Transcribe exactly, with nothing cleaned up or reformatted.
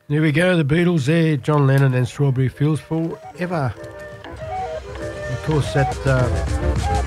There we go, the Beatles there, John Lennon and Strawberry Fields Forever. Of course, that uh,